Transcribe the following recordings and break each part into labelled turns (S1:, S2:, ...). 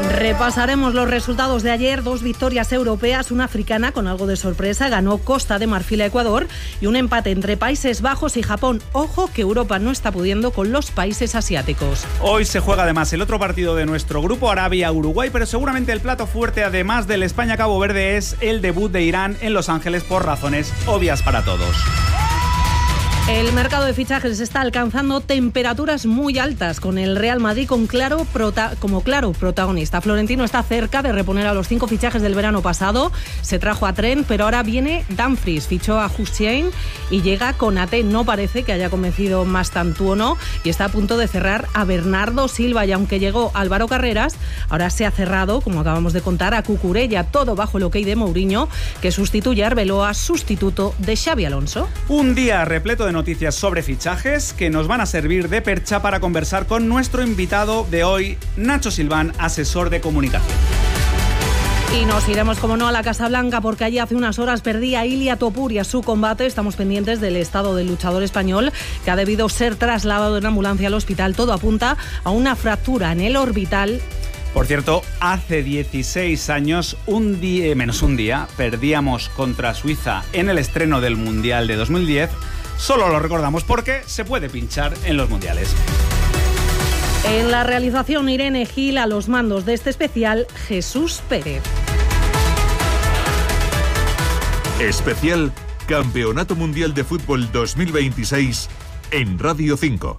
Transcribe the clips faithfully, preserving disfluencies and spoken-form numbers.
S1: Repasaremos los resultados de ayer, dos victorias europeas, una africana con algo de sorpresa, ganó Costa de Marfil a Ecuador y un empate entre Países Bajos y Japón. Ojo que Europa no está pudiendo con los países asiáticos.
S2: Hoy se juega además el otro partido de nuestro grupo, Arabia-Uruguay, pero seguramente el plato fuerte, además del España-Cabo Verde, es el debut de Irán en Los Ángeles por razones obvias para todos.
S1: El mercado de fichajes está alcanzando temperaturas muy altas, con el Real Madrid con claro prota- como claro protagonista. Florentino está cerca de reponer a los cinco fichajes del verano pasado. Se trajo a Trent, pero ahora viene Dumfries, fichó a Hussein y llega Konaté. No parece que haya convencido Mastantuono y está a punto de cerrar a Bernardo Silva. Y aunque llegó Álvaro Carreras, ahora se ha cerrado, como acabamos de contar, a Cucurella. Todo bajo el ok de Mourinho, que sustituye a Arbeloa, sustituto de Xabi Alonso.
S2: Un día repleto de noticias sobre fichajes que nos van a servir de percha para conversar con nuestro invitado de hoy, Nacho Silván, asesor de comunicación.
S1: Y nos iremos, como no, a la Casa Blanca, porque allí hace unas horas perdía Ilia Topuria su combate. Estamos pendientes del estado del luchador español, que ha debido ser trasladado en ambulancia al hospital. Todo apunta a una fractura en el orbital.
S2: Por cierto, hace dieciséis años, un día, menos un día, perdíamos contra Suiza en el estreno del Mundial de dos mil diez. Solo lo recordamos porque se puede pinchar en los mundiales.
S1: En la realización, Irene Gil, a los mandos de este especial, Jesús Pérez.
S3: Especial Campeonato Mundial de Fútbol dos mil veintiséis en Radio cinco.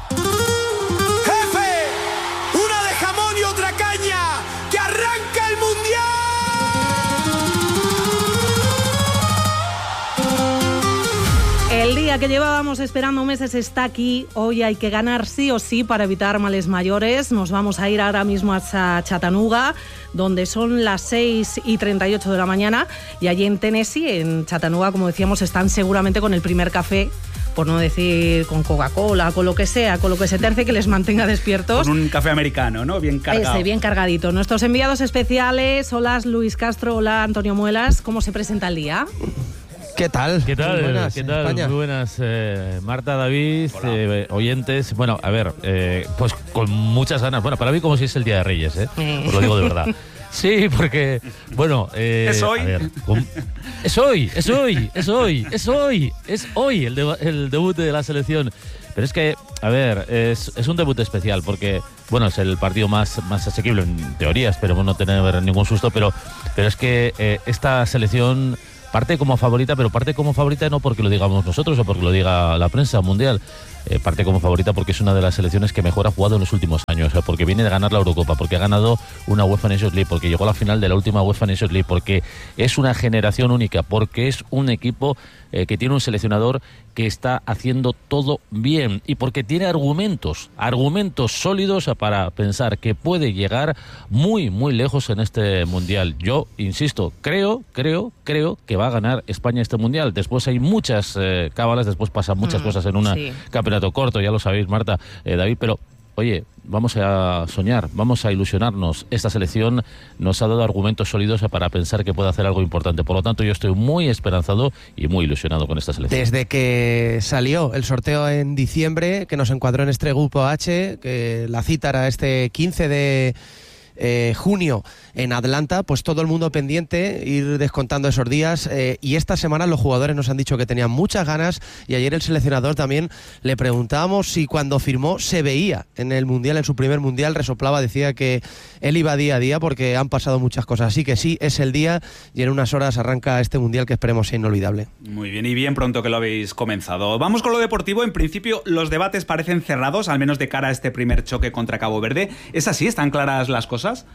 S1: El día que llevábamos esperando meses está aquí. Hoy hay que ganar sí o sí para evitar males mayores. Nos vamos a ir ahora mismo a Chattanooga, donde son las seis y treinta y ocho de la mañana. Y allí en Tennessee, en Chattanooga, como decíamos, están seguramente con el primer café, por no decir con Coca-Cola, con lo que sea, con lo que se terce que les mantenga despiertos.
S2: Con un café americano, ¿no? Bien cargado.
S1: Ese, bien cargadito. Nuestros enviados especiales, hola Luis Castro, hola Antonio Muelas. ¿Cómo se presenta el día?
S4: ¿Qué tal?
S5: ¿Qué tal?
S4: Muy buenas,
S5: ¿Qué tal?
S4: España.
S5: Muy buenas, eh, Marta, David, eh, oyentes. Bueno, a ver, eh, pues con muchas ganas. Bueno, para mí como si es el Día de Reyes, ¿eh? Os lo digo de verdad. Sí, porque, bueno... Eh,
S2: ¿Es hoy?
S5: A ver, ¿cómo? Es hoy, es hoy, es hoy, es hoy, es hoy el, de, el debut de la selección. Pero es que, a ver, es, es un debut especial porque, bueno, es el partido más, más asequible en teoría, esperemos no tener ningún susto, pero, pero es que eh, esta selección... parte como favorita, pero parte como favorita no porque lo digamos nosotros o porque lo diga la prensa mundial. Eh, parte como favorita porque es una de las selecciones que mejor ha jugado en los últimos años, o sea, porque viene de ganar la Eurocopa, porque ha ganado una UEFA Nations League, porque llegó a la final de la última UEFA Nations League, porque es una generación única, porque es un equipo eh, que tiene un seleccionador que está haciendo todo bien y porque tiene argumentos, argumentos sólidos para pensar que puede llegar muy, muy lejos en este Mundial. Yo, insisto, creo, creo, creo que va a ganar España este Mundial. Después hay muchas eh, cábalas, después pasan muchas mm, cosas en una
S1: sí.
S5: campeonato corto, ya lo sabéis, Marta, eh, David, pero oye, vamos a soñar, vamos a ilusionarnos. Esta selección nos ha dado argumentos sólidos para pensar que puede hacer algo importante. Por lo tanto, yo estoy muy esperanzado y muy ilusionado con esta selección.
S4: Desde que salió el sorteo en diciembre, que nos encuadró en este grupo H, que la cita era este quince de eh, junio en Atlanta, pues todo el mundo pendiente, ir descontando esos días, eh, y esta semana los jugadores nos han dicho que tenían muchas ganas, y ayer el seleccionador también le preguntábamos si cuando firmó se veía en el Mundial, en su primer Mundial, resoplaba, decía que él iba día a día porque han pasado muchas cosas, así que sí, es el día y en unas horas arranca este Mundial que esperemos sea inolvidable.
S2: Muy bien, y bien pronto que lo habéis comenzado. Vamos con lo deportivo. En principio los debates parecen cerrados, al menos de cara a este primer choque contra Cabo Verde. ¿Es así? ¿Están claras las cosas?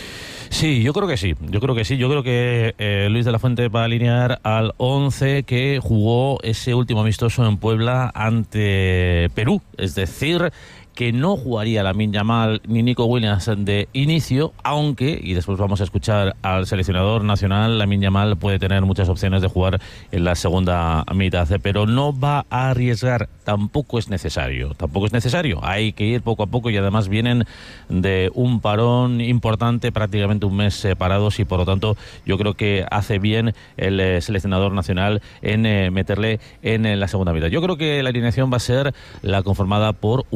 S5: Sí, yo creo que sí, yo creo que sí, yo creo que eh, Luis de la Fuente va a alinear al once que jugó ese último amistoso en Puebla ante Perú, es decir, que no jugaría Lamine Yamal ni Nico Williams de inicio, aunque, y después vamos a escuchar al seleccionador nacional, Lamine Yamal puede tener muchas opciones de jugar en la segunda mitad, pero no va a arriesgar, tampoco es necesario, tampoco es necesario, hay que ir poco a poco y además vienen de un parón importante, prácticamente un mes separados, y por lo tanto yo creo que hace bien el eh, seleccionador nacional en eh, meterle en eh, la segunda mitad. Yo creo que la alineación va a ser la conformada por Unai Simón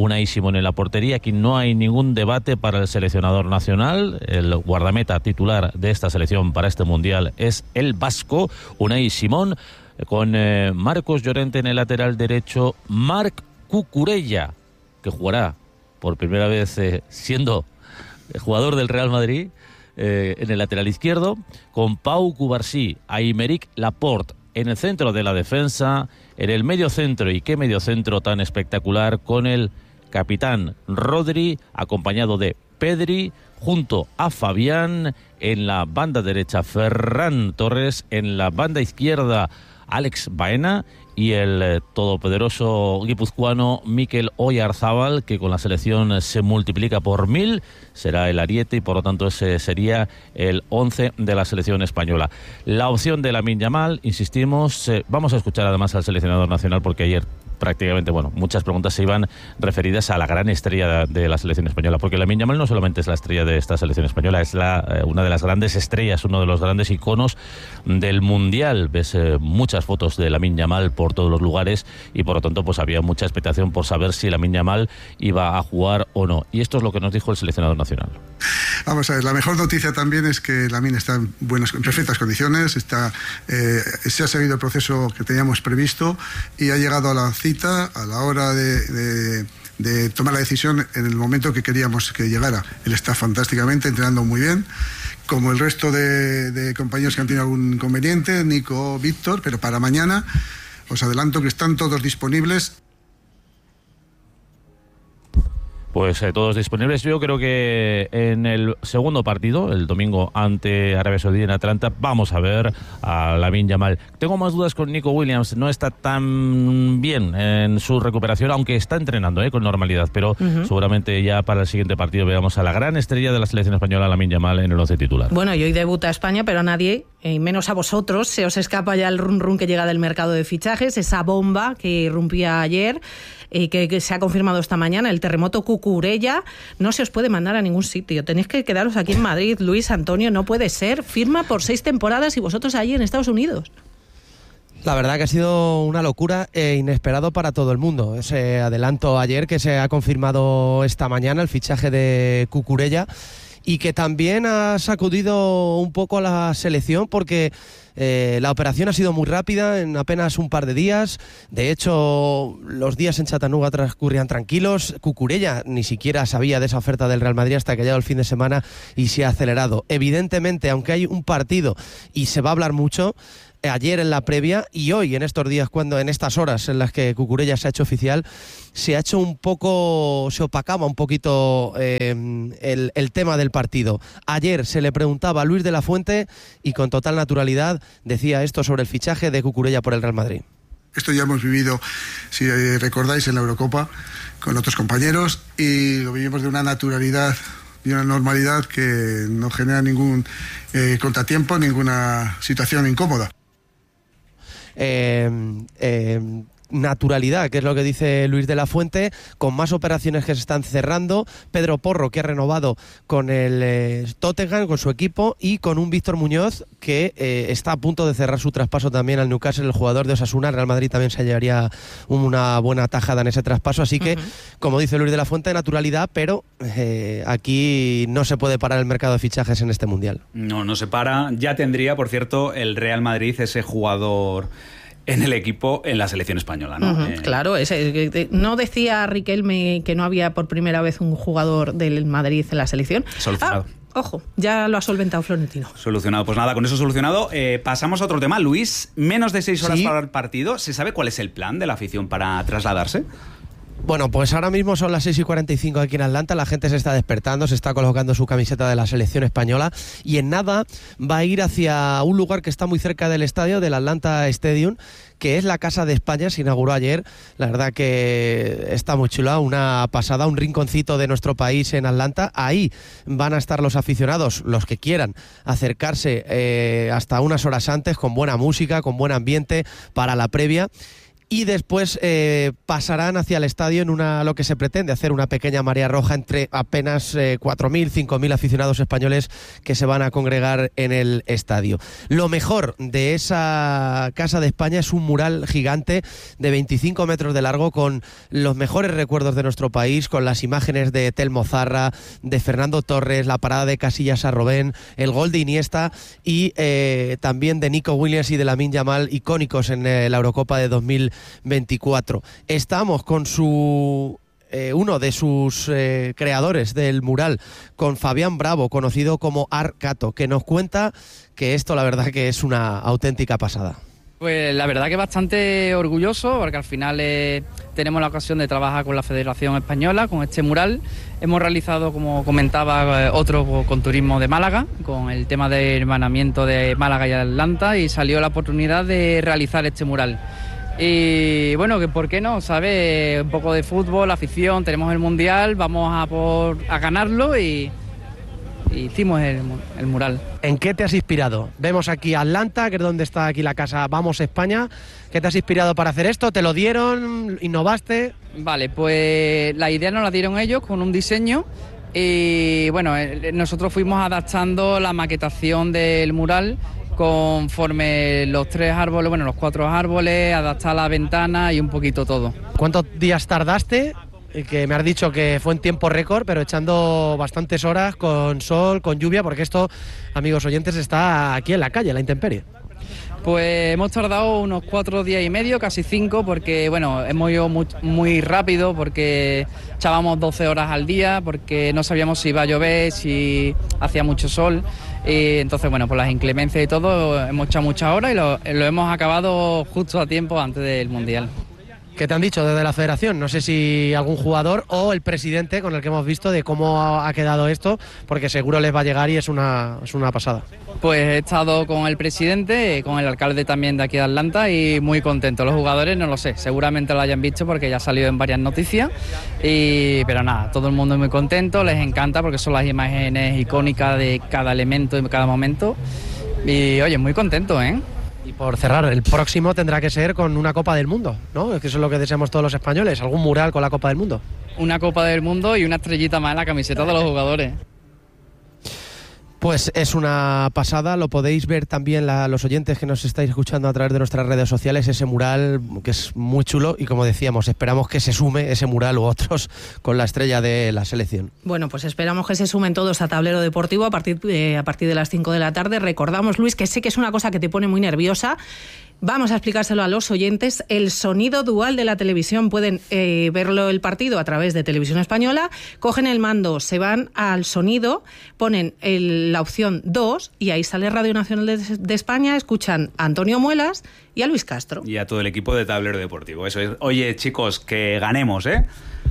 S5: Simón en la portería. Aquí no hay ningún debate para el seleccionador nacional. El guardameta titular de esta selección para este Mundial es el vasco, Unai Simón, con eh, Marcos Llorente en el lateral derecho, Marc Cucurella, que jugará por primera vez eh, siendo jugador del Real Madrid, eh, en el lateral izquierdo, con Pau Cubarsí, Aymeric Laporte en el centro de la defensa, en el medio centro, y qué medio centro tan espectacular, con el capitán Rodri, acompañado de Pedri, junto a Fabián, en la banda derecha Ferran Torres, en la banda izquierda Alex Baena, y el eh, todopoderoso guipuzcoano Mikel Oyarzábal, que con la selección se multiplica por mil, será el ariete, y por lo tanto ese sería el once de la selección española. La opción de Lamine Yamal, insistimos, eh, vamos a escuchar además al seleccionador nacional, porque ayer prácticamente, bueno, muchas preguntas se iban referidas a la gran estrella de la selección española, porque Lamine Yamal no solamente es la estrella de esta selección española, es la, eh, una de las grandes estrellas, uno de los grandes iconos del Mundial. Ves eh, muchas fotos de Lamine Yamal por todos los lugares, y por lo tanto pues había mucha expectación por saber si Lamine Yamal iba a jugar o no. Y esto es lo que nos dijo el seleccionador nacional.
S6: Vamos a ver, la mejor noticia también es que Lamine está en, buenas, en perfectas condiciones, está, eh, se ha seguido el proceso que teníamos previsto y ha llegado a la cita a la hora de, de, de tomar la decisión en el momento que queríamos que llegara. Él está fantásticamente, entrenando muy bien, como el resto de, de compañeros que han tenido algún inconveniente, Nico, Víctor, pero para mañana os adelanto que están todos disponibles.
S5: Pues eh, todos disponibles. Yo creo que en el segundo partido, el domingo ante Arabia Saudí en Atlanta, vamos a ver a Lamine Yamal. Tengo más dudas con Nico Williams, no está tan bien en su recuperación, aunque está entrenando eh, con normalidad, pero uh-huh. seguramente ya para el siguiente partido veamos a la gran estrella de la selección española, Lamine Yamal, en el once titular.
S1: Bueno, y hoy debuta España, pero a nadie, y menos a vosotros, se os escapa ya el run run que llega del mercado de fichajes, esa bomba que irrumpía ayer y que, que se ha confirmado esta mañana, el terremoto Cucurella. No se os puede mandar a ningún sitio, tenéis que quedaros aquí en Madrid. Luis Antonio, no puede ser, firma por seis temporadas y vosotros allí en Estados Unidos.
S4: La verdad que ha sido una locura e inesperado para todo el mundo. Ese adelanto ayer que se ha confirmado esta mañana, el fichaje de Cucurella, y que también ha sacudido un poco a la selección, porque eh, la operación ha sido muy rápida, en apenas un par de días. De hecho, los días en Chattanooga transcurrían tranquilos. Cucurella ni siquiera sabía de esa oferta del Real Madrid hasta que ha llegado el fin de semana y se ha acelerado. Evidentemente, aunque hay un partido y se va a hablar mucho, ayer en la previa y hoy en estos días, cuando en estas horas en las que Cucurella se ha hecho oficial, se ha hecho un poco, se opacaba un poquito eh, el, el tema del partido. Ayer se le preguntaba a Luis de la Fuente y con total naturalidad decía esto sobre el fichaje de Cucurella por el Real Madrid.
S6: Esto ya hemos vivido, si recordáis, en la Eurocopa con otros compañeros, y lo vivimos de una naturalidad y una normalidad que no genera ningún eh, contratiempo, ninguna situación incómoda.
S4: Eh, eh, naturalidad, que es lo que dice Luis de la Fuente, con más operaciones que se están cerrando. Pedro Porro, que ha renovado con el eh, Tottenham, con su equipo, y con un Víctor Muñoz que eh, está a punto de cerrar su traspaso también al Newcastle, el jugador de Osasuna. Real Madrid también se llevaría una buena tajada en ese traspaso, así que, uh-huh. como dice Luis de la Fuente, naturalidad, pero eh, aquí no se puede parar el mercado de fichajes en este Mundial.
S2: No, no se para. Ya tendría, por cierto, el Real Madrid ese jugador en el equipo, en la selección española, ¿no?
S1: Uh-huh,
S2: eh...
S1: Claro, ese, ¿no decía Riquelme que no había por primera vez un jugador del Madrid en la selección?
S2: Solucionado.
S1: Ah, ojo, ya lo ha solventado Florentino.
S2: Solucionado, pues nada, con eso solucionado. Eh, pasamos a otro tema. Luis, menos de seis horas
S4: ¿Sí?
S2: para el partido. ¿Se sabe cuál es el plan de la afición para trasladarse?
S4: Bueno, pues ahora mismo son las seis y cuarenta y cinco aquí en Atlanta, la gente se está despertando, se está colocando su camiseta de la selección española y en nada va a ir hacia un lugar que está muy cerca del estadio, del Atlanta Stadium, que es la Casa de España. Se inauguró ayer, la verdad que está muy chula, una pasada, un rinconcito de nuestro país en Atlanta. Ahí van a estar los aficionados, los que quieran acercarse eh, hasta unas horas antes, con buena música, con buen ambiente para la previa. y después eh, pasarán hacia el estadio en una lo que se pretende hacer una pequeña marea roja entre apenas eh, cuatro mil, cinco mil aficionados españoles que se van a congregar en el estadio. Lo mejor de esa Casa de España es un mural gigante de veinticinco metros de largo con los mejores recuerdos de nuestro país, con las imágenes de Telmo Zarra, de Fernando Torres, la parada de Casillas a Robben, el gol de Iniesta y eh, también de Nico Williams y de Lamine Yamal, icónicos en eh, la Eurocopa de dos mil veinticuatro. Estamos con su eh, uno de sus eh, creadores del mural, con Fabián Bravo, conocido como Arcato, que nos cuenta que esto la verdad que es una auténtica pasada.
S7: Pues la verdad que bastante orgulloso, porque al final eh, tenemos la ocasión de trabajar con la Federación Española, con este mural. Hemos realizado, como comentaba, eh, otro con Turismo de Málaga, con el tema del hermanamiento de Málaga y Atlanta, y salió la oportunidad de realizar este mural. Y bueno, que por qué no, ¿sabes? Un poco de fútbol, afición, tenemos el Mundial, vamos a por a ganarlo y, y hicimos el, el mural.
S4: ¿En qué te has inspirado? Vemos aquí Atlanta, que es donde está aquí la casa Vamos España. ¿Qué te has inspirado para hacer esto? ¿Te lo dieron? ¿Innovaste?
S7: Vale, pues la idea nos la dieron ellos con un diseño y bueno, nosotros fuimos adaptando la maquetación del mural conforme los tres árboles, bueno, los cuatro árboles, adaptar la ventana y un poquito todo.
S4: ¿Cuántos días tardaste? Que me has dicho que fue en tiempo récord, pero echando bastantes horas con sol, con lluvia, porque esto, amigos oyentes, está aquí en la calle, en la intemperie.
S7: Pues hemos tardado unos cuatro días y medio, casi cinco, porque bueno, hemos ido muy, muy rápido, porque echábamos doce horas al día, porque no sabíamos si iba a llover, si hacía mucho sol. Y entonces, bueno, por las inclemencias y todo, hemos echado muchas horas y lo, lo hemos acabado justo a tiempo antes del Mundial.
S4: ¿Qué te han dicho desde la federación? No sé si algún jugador o el presidente con el que hemos visto de cómo ha quedado esto, porque seguro les va a llegar y es una, es una pasada.
S7: Pues he estado con el presidente, con el alcalde también de aquí de Atlanta y muy contento. Los jugadores no lo sé, seguramente lo hayan visto porque ya ha salido en varias noticias, y, pero nada, todo el mundo es muy contento, les encanta porque son las imágenes icónicas de cada elemento y cada momento y oye, muy contento, ¿eh?
S4: Y por cerrar, el próximo tendrá que ser con una Copa del Mundo, ¿no? Es que eso es lo que deseamos todos los españoles, algún mural con la Copa del Mundo.
S7: Una Copa del Mundo y una estrellita más en la camiseta de los jugadores.
S4: Pues es una pasada, lo podéis ver también la, los oyentes que nos estáis escuchando a través de nuestras redes sociales, ese mural que es muy chulo y como decíamos, esperamos que se sume ese mural u otros con la estrella de la selección.
S1: Bueno, pues esperamos que se sumen todos a Tablero Deportivo a partir, eh, a partir de las cinco de la tarde. Recordamos, Luis, que sé que es una cosa que te pone muy nerviosa. Vamos a explicárselo a los oyentes. El sonido dual de la televisión, pueden eh, verlo el partido a través de Televisión Española, cogen el mando, se van al sonido, ponen el, la opción dos y ahí sale Radio Nacional de, de España, escuchan a Antonio Muelas y a Luis Castro.
S2: Y a todo el equipo de Tablero Deportivo. Eso es. Oye, chicos, que ganemos, ¿eh?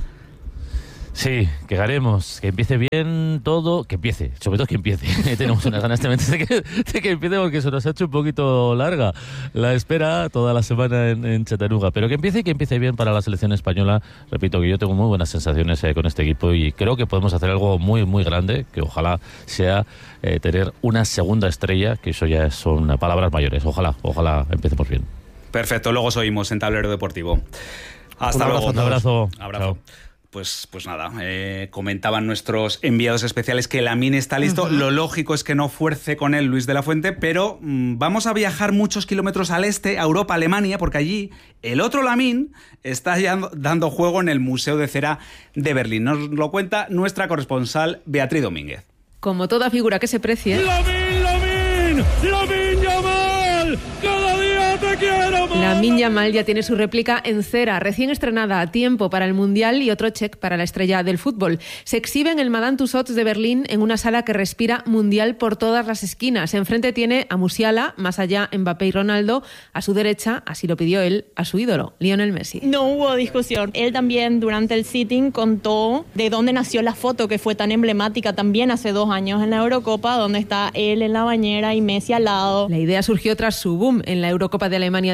S5: Sí, que ganemos, que empiece bien todo, que empiece, sobre todo que empiece. Tenemos unas ganas tremendas de que, de que empiece porque se nos ha hecho un poquito larga la espera toda la semana en, en Chattanooga. Pero que empiece y que empiece bien para la selección española. Repito que yo tengo muy buenas sensaciones eh, con este equipo y creo que podemos hacer algo muy, muy grande, que ojalá sea eh, tener una segunda estrella, que eso ya son palabras mayores. Ojalá, ojalá empecemos bien.
S2: Perfecto, luego os oímos en Tablero Deportivo. Hasta
S5: un
S2: luego.
S5: Abrazo, un abrazo.
S2: Abrazo. Pues, pues nada, eh, comentaban nuestros enviados especiales que Lamine está listo. Uh-huh. Lo lógico es que no fuerce con él Luis de la Fuente, pero mmm, vamos a viajar muchos kilómetros al este, a Europa, Alemania, porque allí el otro Lamine está ya dando juego en el Museo de Cera de Berlín. Nos lo cuenta nuestra corresponsal Beatriz Domínguez.
S8: Como toda figura que se precie...
S9: ¡Lamine, Lamine! ¡Lamine Yamal! ¡Cada día te quiero más!
S8: Lamine Yamal ya tiene su réplica en cera, recién estrenada, a tiempo para el Mundial y otro check para la estrella del fútbol. Se exhibe en el Madame Tussauds de Berlín en una sala que respira mundial por todas las esquinas. Enfrente tiene a Musiala, más allá Mbappé y Ronaldo, a su derecha, así lo pidió él, a su ídolo, Lionel Messi.
S10: No hubo discusión. Él también durante el sitting contó de dónde nació la foto que fue tan emblemática también hace dos años en la Eurocopa, donde está él en la bañera y Messi al lado.
S8: La idea surgió tras su boom en la Eurocopa de Alemania de hace dos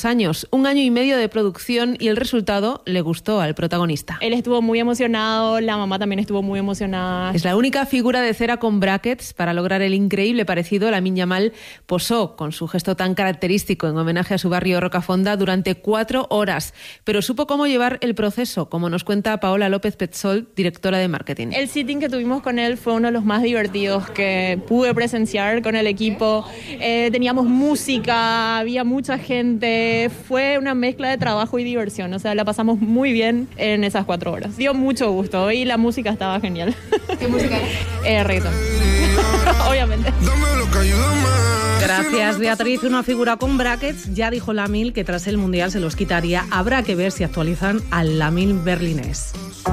S8: dos años, un año y medio de producción y el resultado le gustó al protagonista.
S10: Él estuvo muy emocionado, la mamá también estuvo muy emocionada.
S8: Es la única figura de cera con brackets. Para lograr el increíble parecido, Lamine Yamal posó con su gesto tan característico en homenaje a su barrio Rocafonda durante cuatro horas, pero supo cómo llevar el proceso, como nos cuenta Paola López Petzol, directora de marketing.
S10: El sitting que tuvimos con él fue uno de los más divertidos que pude presenciar con el equipo. Eh, teníamos música, había mucha gente, fue una mezcla de trabajo y diversión, o sea, la pasamos muy bien en esas cuatro horas. Dio mucho gusto y la música estaba genial.
S8: ¿Qué música es?
S10: Eh, reggaeton. Obviamente.
S1: Gracias, Beatriz. Una figura con brackets. Ya dijo Lamil que tras el Mundial se los quitaría. Habrá que ver si actualizan al Lamil berlinés.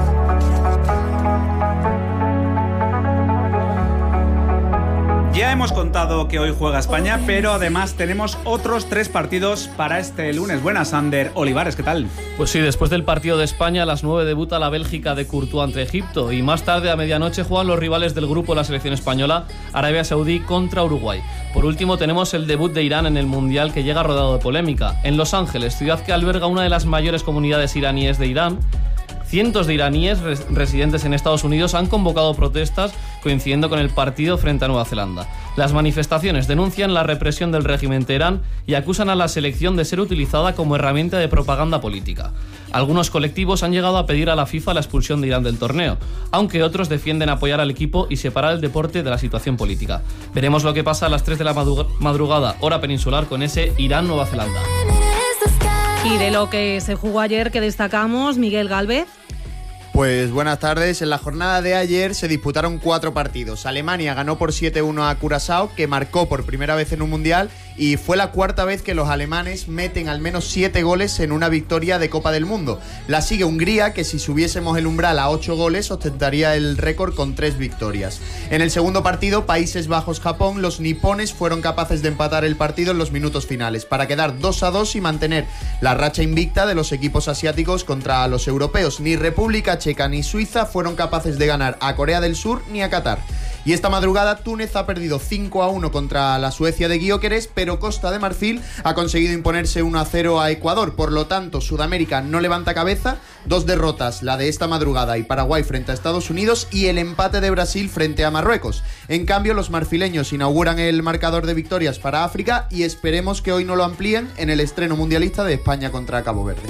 S2: Ya hemos contado que hoy juega España, pero además tenemos otros tres partidos para este lunes. Buenas, Ander Olivares, ¿qué tal?
S11: Pues sí, después del partido de España, a las nueve debuta la Bélgica de Courtois ante Egipto y más tarde a medianoche juegan los rivales del grupo de la selección española, Arabia Saudí contra Uruguay. Por último tenemos el debut de Irán en el Mundial, que llega rodado de polémica. En Los Ángeles, ciudad que alberga una de las mayores comunidades iraníes de Irán, cientos de iraníes res- residentes en Estados Unidos han convocado protestas coincidiendo con el partido frente a Nueva Zelanda. Las manifestaciones denuncian la represión del régimen Teherán y acusan a la selección de ser utilizada como herramienta de propaganda política. Algunos colectivos han llegado a pedir a la FIFA la expulsión de Irán del torneo, aunque otros defienden apoyar al equipo y separar el deporte de la situación política. Veremos lo que pasa a las tres de la madrugada, hora peninsular, con ese Irán-Nueva Zelanda.
S1: Y de lo que se jugó ayer, que destacamos, Miguel Gálvez.
S12: Pues buenas tardes. En la jornada de ayer se disputaron cuatro partidos. Alemania ganó por siete uno a Curazao, que marcó por primera vez en un mundial, y fue la cuarta vez que los alemanes meten al menos siete goles en una victoria de Copa del Mundo. La sigue Hungría, que si subiésemos el umbral a ocho goles ostentaría el récord con tres victorias. En el segundo partido, Países Bajos-Japón, los nipones fueron capaces de empatar el partido en los minutos finales para quedar dos a dos y mantener la racha invicta de los equipos asiáticos contra los europeos. Ni República Checa ni Suiza fueron capaces de ganar a Corea del Sur ni a Qatar. Y esta madrugada Túnez ha perdido cinco a uno contra la Suecia de Gyökeres, pero Costa de Marfil ha conseguido imponerse uno a cero a Ecuador. Por lo tanto, Sudamérica no levanta cabeza. Dos derrotas, la de esta madrugada y Paraguay frente a Estados Unidos, y el empate de Brasil frente a Marruecos. En cambio, los marfileños inauguran el marcador de victorias para África y esperemos que hoy no lo amplíen en el estreno mundialista de España contra Cabo Verde.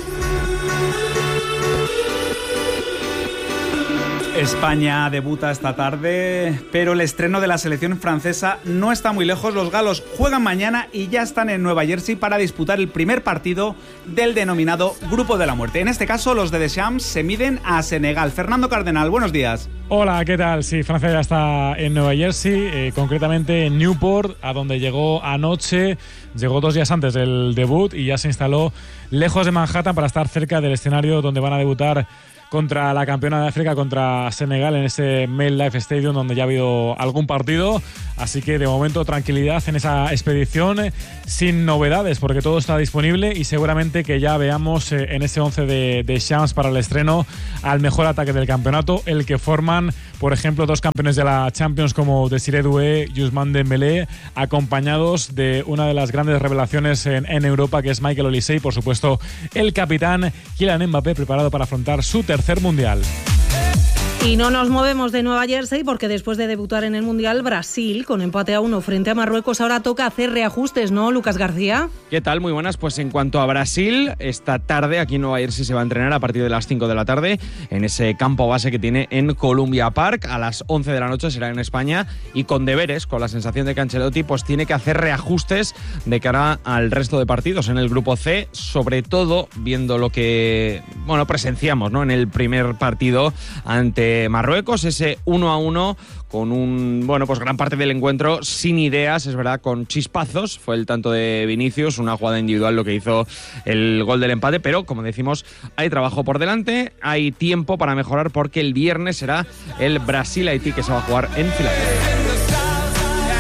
S2: España debuta esta tarde, pero el estreno de la selección francesa no está muy lejos. Los galos juegan mañana y ya están en Nueva Jersey para disputar el primer partido del denominado Grupo de la Muerte. En este caso, los de Deschamps se miden a Senegal. Fernando Cardenal, buenos días.
S13: Hola, ¿qué tal? Sí, Francia ya está en Nueva Jersey, eh, concretamente en Newport, a donde llegó anoche. Llegó dos días antes del debut y ya se instaló lejos de Manhattan para estar cerca del escenario donde van a debutar contra la campeona de África, contra Senegal, en ese MetLife Stadium, donde ya ha habido algún partido. Así que de momento tranquilidad en esa expedición, sin novedades, porque todo está disponible y seguramente que ya veamos eh, en ese once de, de Champs para el estreno al mejor ataque del campeonato, el que forman, por ejemplo, dos campeones de la Champions como Desiré Doué y Ousmane Dembélé, acompañados de una de las grandes revelaciones en, en Europa, que es Michael Olise, y por supuesto el capitán Kylian Mbappé, preparado para afrontar su tercer mundial.
S1: Y no nos movemos de Nueva Jersey porque después de debutar en el Mundial, Brasil, con empate a uno frente a Marruecos, ahora toca hacer reajustes, ¿no, Lucas García?
S14: ¿Qué tal? Muy buenas. Pues en cuanto a Brasil, esta tarde aquí en Nueva Jersey se va a entrenar a partir de las cinco de la tarde en ese campo base que tiene en Columbia Park. A las once de la noche será en España y con deberes, con la sensación de que Ancelotti pues tiene que hacer reajustes de cara al resto de partidos en el grupo C, sobre todo viendo lo que bueno presenciamos, ¿no?, en el primer partido ante Marruecos, ese uno a uno con un, bueno, pues gran parte del encuentro sin ideas, es verdad, con chispazos. Fue el tanto de Vinicius, una jugada individual lo que hizo el gol del empate, pero como decimos, hay trabajo por delante, hay tiempo para mejorar porque el viernes será el Brasil-Haití que se va a jugar en Filadelfia.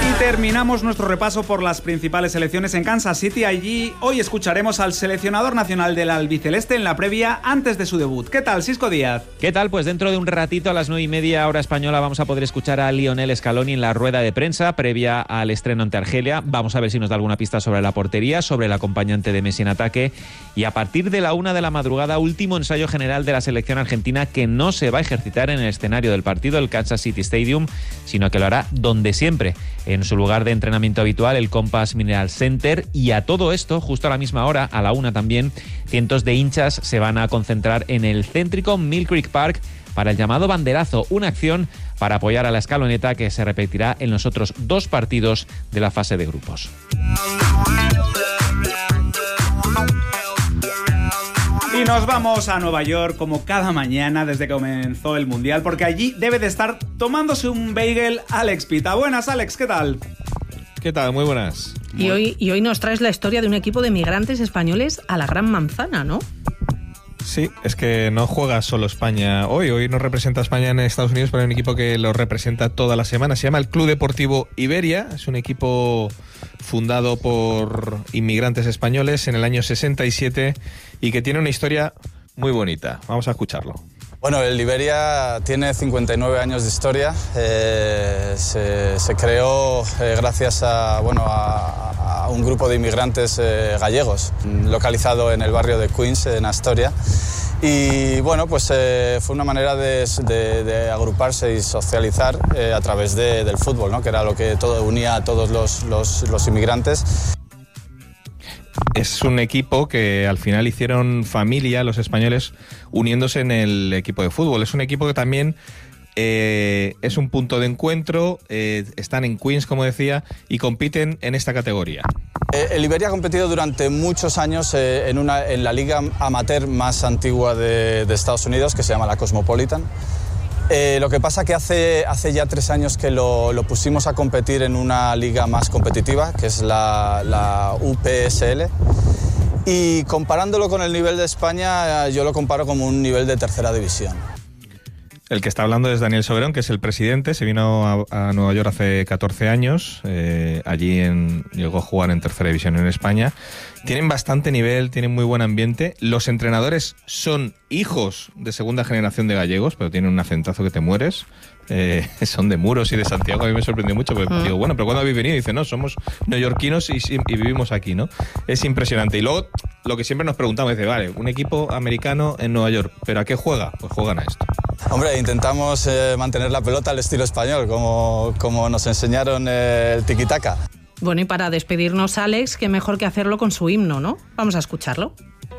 S2: Y terminamos nuestro repaso por las principales selecciones en Kansas City. Allí hoy escucharemos al seleccionador nacional del albiceleste en la previa antes de su debut. ¿Qué tal, Sisco Díaz?
S15: ¿Qué tal? Pues dentro de un ratito a las nueve y media hora española vamos a poder escuchar a Lionel Scaloni en la rueda de prensa previa al estreno ante Argelia. Vamos a ver si nos da alguna pista sobre la portería, sobre el acompañante de Messi en ataque. Y a partir de la una de la madrugada, último ensayo general de la selección argentina, que no se va a ejercitar en el escenario del partido, el Kansas City Stadium, sino que lo hará donde siempre, en su lugar de entrenamiento habitual, el Compass Mineral Center. Y a todo esto, justo a la misma hora, a la una también, cientos de hinchas se van a concentrar en el céntrico Mill Creek Park para el llamado banderazo, una acción para apoyar a la escaloneta que se repetirá en los otros dos partidos de la fase de grupos.
S2: Y nos vamos a Nueva York como cada mañana desde que comenzó el Mundial, porque allí debe de estar tomándose un bagel Alex Pita. Buenas, Alex, ¿qué tal?
S16: ¿Qué tal? Muy buenas.
S1: Y hoy, y hoy nos traes la historia de un equipo de migrantes españoles a la Gran Manzana, ¿no?
S16: Sí, es que no juega solo España hoy. Hoy nos representa España en Estados Unidos, pero hay un equipo que lo representa toda la semana. Se llama el Club Deportivo Iberia. Es un equipo fundado por inmigrantes españoles en el año sesenta y siete y que tiene una historia muy bonita. Vamos a escucharlo.
S17: Bueno, el Iberia tiene cincuenta y nueve años de historia. Eh, se, se creó eh, gracias a, bueno, a, a un grupo de inmigrantes eh, gallegos, localizado en el barrio de Queens, en Astoria. Y bueno, pues eh, fue una manera de, de, de agruparse y socializar eh, a través de, del fútbol, ¿no? Que era lo que todo unía a todos los, los, los inmigrantes.
S16: Es un equipo que al final hicieron familia los españoles uniéndose en el equipo de fútbol. Es un equipo que también eh, es un punto de encuentro, eh, están en Queens, como decía, y compiten en esta categoría.
S17: El Iberia ha competido durante muchos años eh, en, una, en la liga amateur más antigua de, de Estados Unidos, que se llama la Cosmopolitan. Eh, lo que pasa que hace, hace ya tres años que lo, lo pusimos a competir en una liga más competitiva, que es la, la U P S L. Y comparándolo con el nivel de España, yo lo comparo como un nivel de tercera división.
S16: El que está hablando es Daniel Soberón, que es el presidente. Se vino a, a Nueva York hace catorce años. Eh, allí en, llegó a jugar en tercera división en España. Tienen bastante nivel, tienen muy buen ambiente. Los entrenadores son hijos de segunda generación de gallegos, pero tienen un acentazo que te mueres. Eh, son de Muros y de Santiago. A mí me sorprendió mucho, porque mm. digo, bueno, pero ¿cuándo habéis venido? Y dice, no, somos neoyorquinos y, y vivimos aquí, ¿no? Es impresionante. Y luego, lo que siempre nos preguntamos, dice, vale, un equipo americano en Nueva York, ¿pero a qué juega? Pues juegan a esto.
S17: Hombre, intentamos eh, mantener la pelota al estilo español, como, como nos enseñaron eh, el tiki-taka.
S1: Bueno, y para despedirnos, Alex, qué mejor que hacerlo con su himno, ¿no? Vamos a escucharlo.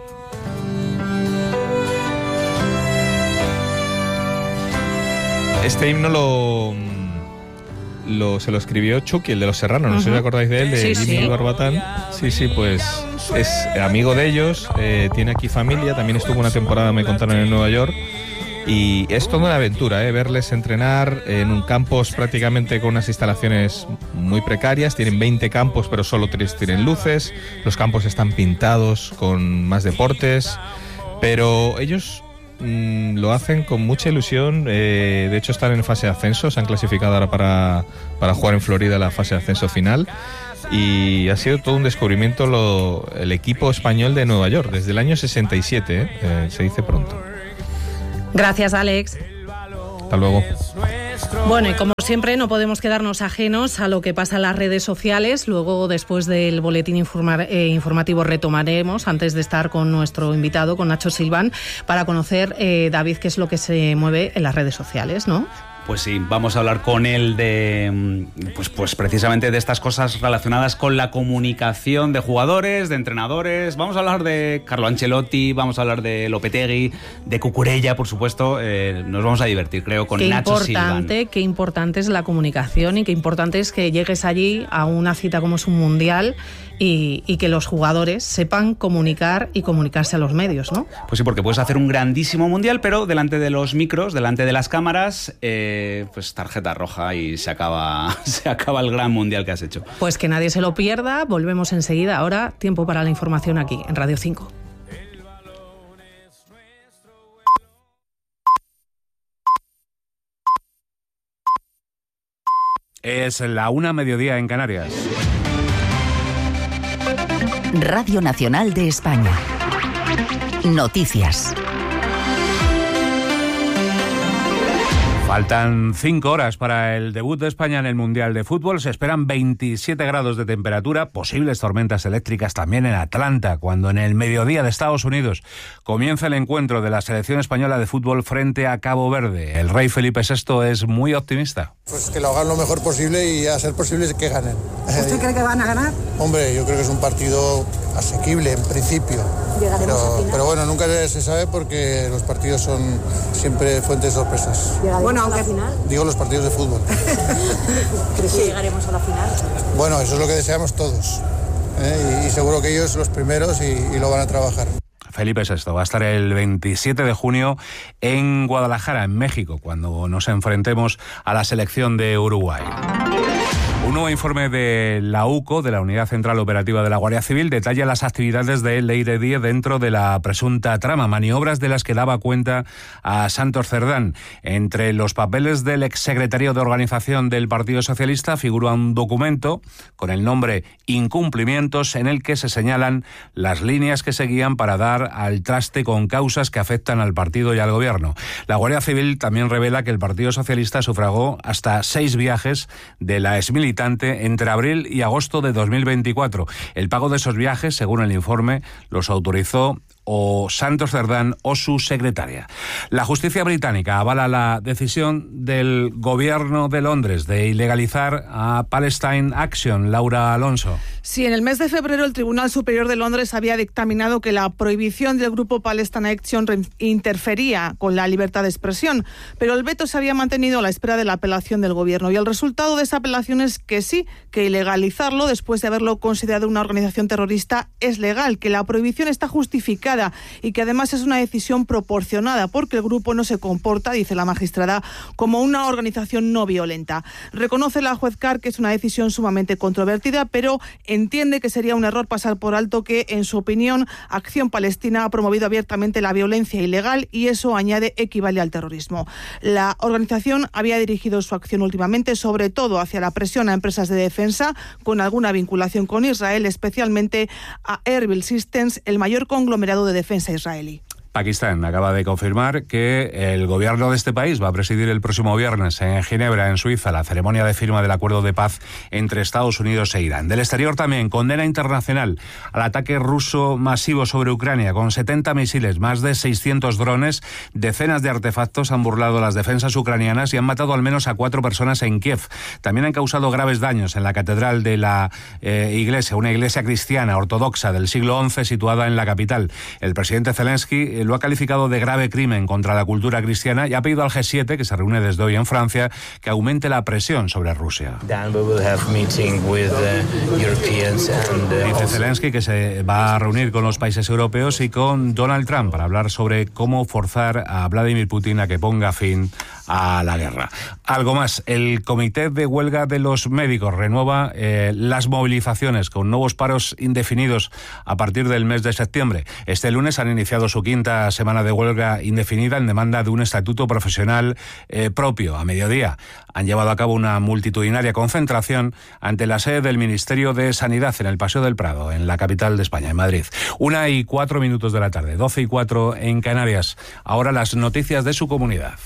S16: Este himno lo, lo se lo escribió Chucky, el de Los Serranos, no uh-huh. sé si os acordáis de él, de
S1: sí,
S16: Jimmy
S1: sí.
S16: Barbatán. Sí, sí, pues es amigo de ellos, eh, tiene aquí familia, también estuvo una temporada, me contaron, en Nueva York. Y es toda una aventura, ¿eh? Verles entrenar en un campus prácticamente con unas instalaciones muy precarias. Tienen veinte campos, pero solo tres tienen luces. Los campos están pintados con más deportes. Pero ellos mmm, lo hacen con mucha ilusión. Eh, de hecho, están en fase de ascenso. Se han clasificado ahora para, para jugar en Florida la fase de ascenso final. Y ha sido todo un descubrimiento lo, el equipo español de Nueva York, desde el año sesenta y siete, ¿eh? Eh, se dice pronto.
S1: Gracias, Alex.
S16: Hasta luego.
S1: Bueno, y como siempre, no podemos quedarnos ajenos a lo que pasa en las redes sociales. Luego, después del boletín informar, eh, informativo, retomaremos, antes de estar con nuestro invitado, con Nacho Silván, para conocer, eh, David, qué es lo que se mueve en las redes sociales, ¿no?
S2: Pues sí, vamos a hablar con él de, pues, pues precisamente de estas cosas relacionadas con la comunicación de jugadores, de entrenadores. Vamos a hablar de Carlo Ancelotti, vamos a hablar de Lopetegui, de Cucurella, por supuesto. Eh, nos vamos a divertir, creo, con
S1: qué
S2: Nacho Silván.
S1: Qué importante es la comunicación y qué importante es que llegues allí a una cita como es un mundial y, y que los jugadores sepan comunicar y comunicarse a los medios, ¿no?
S2: Pues sí, porque puedes hacer un grandísimo mundial, pero delante de los micros, delante de las cámaras, eh, pues tarjeta roja y se acaba, se acaba el gran mundial que has hecho.
S1: Pues que nadie se lo pierda. Volvemos enseguida. Ahora, tiempo para la información aquí, en Radio cinco.
S18: Es la una mediodía en Canarias.
S19: Radio Nacional de España. Noticias.
S18: Faltan cinco horas para el debut de España en el Mundial de Fútbol. Se esperan veintisiete grados de temperatura, posibles tormentas eléctricas también en Atlanta, cuando en el mediodía de Estados Unidos comienza el encuentro de la selección española de fútbol frente a Cabo Verde. El rey Felipe sexto es muy optimista.
S20: Pues que lo hagan lo mejor posible y a ser posible que ganen.
S21: ¿Usted cree que van a ganar?
S20: Hombre, yo creo que es un partido asequible en principio.
S21: Llegaremos
S20: pero,
S21: al final.
S20: Pero bueno, nunca se sabe porque los partidos son siempre fuentes de sorpresas.
S21: Bueno, aunque al final.
S20: Digo los partidos de fútbol.
S21: ¿Crees que llegaremos a la final?
S20: Bueno, eso es lo que deseamos todos. ¿eh? Y, y seguro que ellos los primeros y, y lo van a trabajar.
S18: Felipe sexto va a estar el veintisiete de junio en Guadalajara, en México, cuando nos enfrentemos a la selección de Uruguay. Un nuevo informe de la U C O, de la Unidad Central Operativa de la Guardia Civil, detalla las actividades de Leire Díez dentro de la presunta trama, maniobras de las que daba cuenta a Santos Cerdán. Entre los papeles del exsecretario de Organización del Partido Socialista figura un documento con el nombre Incumplimientos, en el que se señalan las líneas que seguían para dar al traste con causas que afectan al partido y al gobierno. La Guardia Civil también revela que el Partido Socialista sufragó hasta seis viajes de la exmilitar entre abril y agosto de dos mil veinticuatro. El pago de esos viajes, según el informe, los autorizó o Santos Cerdán o su secretaria. La justicia británica avala la decisión del gobierno de Londres de ilegalizar a Palestine Action. Laura Alonso.
S22: Sí, en el mes de febrero el Tribunal Superior de Londres había dictaminado que la prohibición del grupo Palestine Action interfería con la libertad de expresión, pero el veto se había mantenido a la espera de la apelación del gobierno, y el resultado de esa apelación es que sí, que ilegalizarlo después de haberlo considerado una organización terrorista es legal, que la prohibición está justificada y que además es una decisión proporcionada porque el grupo no se comporta, dice la magistrada, como una organización no violenta. Reconoce la juez Carr que es una decisión sumamente controvertida, pero entiende que sería un error pasar por alto que, en su opinión, Acción Palestina ha promovido abiertamente la violencia ilegal y eso, añade, equivale al terrorismo. La organización había dirigido su acción últimamente sobre todo hacia la presión a empresas de defensa con alguna vinculación con Israel, especialmente a Erbil Systems, el mayor conglomerado de defensa israelí.
S18: Pakistán acaba de confirmar que el gobierno de este país va a presidir el próximo viernes en Ginebra, en Suiza, la ceremonia de firma del acuerdo de paz entre Estados Unidos e Irán. Del exterior también, condena internacional al ataque ruso masivo sobre Ucrania, con setenta misiles, más de seiscientos drones, decenas de artefactos han burlado las defensas ucranianas y han matado al menos a cuatro personas en Kiev. También han causado graves daños en la catedral de la eh, iglesia, una iglesia cristiana ortodoxa del siglo once situada en la capital. El presidente Zelensky lo ha calificado de grave crimen contra la cultura cristiana y ha pedido al G siete, que se reúne desde hoy en Francia, que aumente la presión sobre Rusia. Dice Zelensky que se va a reunir con los países europeos y con Donald Trump para hablar sobre cómo forzar a Vladimir Putin a que ponga fin a la guerra. Algo más, el Comité de Huelga de los Médicos renueva eh, las movilizaciones con nuevos paros indefinidos a partir del mes de septiembre. Este lunes han iniciado su quinta semana de huelga indefinida en demanda de un estatuto profesional eh, propio. A mediodía han llevado a cabo una multitudinaria concentración ante la sede del Ministerio de Sanidad en el Paseo del Prado, en la capital de España, en Madrid. Una y cuatro minutos de la tarde, doce y cuatro en Canarias. Ahora las noticias de su comunidad.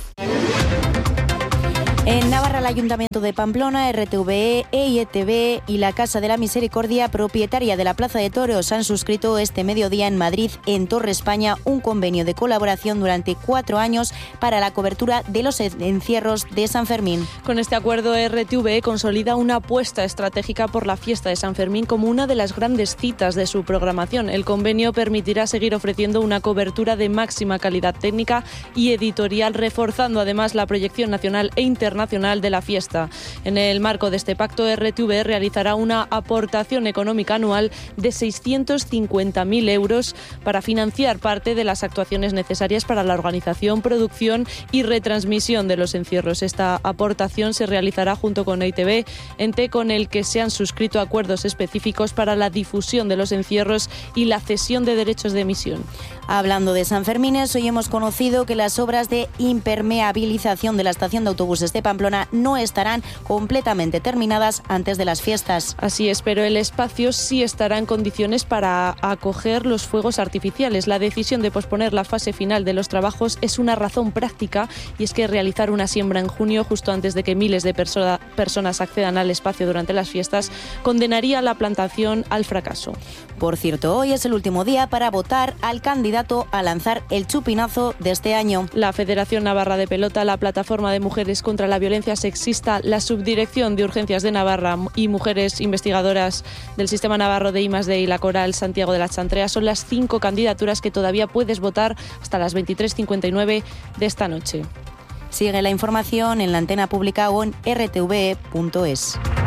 S23: En Navarra, el Ayuntamiento de Pamplona, R T V E, E I T V y la Casa de la Misericordia, propietaria de la Plaza de Toros, han suscrito este mediodía en Madrid, en Torre España, un convenio de colaboración durante cuatro años para la cobertura de los encierros de San Fermín.
S24: Con este acuerdo, R T V E consolida una apuesta estratégica por la fiesta de San Fermín como una de las grandes citas de su programación. El convenio permitirá seguir ofreciendo una cobertura de máxima calidad técnica y editorial, reforzando además la proyección nacional e internacional nacional de la fiesta. En el marco de este pacto, R T V E realizará una aportación económica anual de seiscientos cincuenta mil euros para financiar parte de las actuaciones necesarias para la organización, producción y retransmisión de los encierros. Esta aportación se realizará junto con E I T V, ente con el que se han suscrito acuerdos específicos para la difusión de los encierros y la cesión de derechos de emisión.
S23: Hablando de Sanfermines, hoy hemos conocido que las obras de impermeabilización de la estación de autobuses de Pamplona no no estarán completamente terminadas antes de las fiestas.
S24: Así es, pero el espacio sí estará en condiciones para acoger los fuegos artificiales. La decisión de posponer la fase final de los trabajos es una razón práctica, y es que realizar una siembra en junio, justo antes de que miles de perso- personas accedan al espacio durante las fiestas, condenaría la plantación al fracaso.
S23: Por cierto, hoy es el último día para votar al candidato a lanzar el chupinazo de este año.
S24: La Federación Navarra de Pelota, la Plataforma de Mujeres contra la Violencia Sexista, la Subdirección de Urgencias de Navarra y mujeres investigadoras del Sistema Navarro de I más D y la Coral Santiago de la Chantrea son las cinco candidaturas que todavía puedes votar hasta las veintitrés cincuenta y nueve de esta noche.
S23: Sigue la información en la antena pública o en r t v e punto es.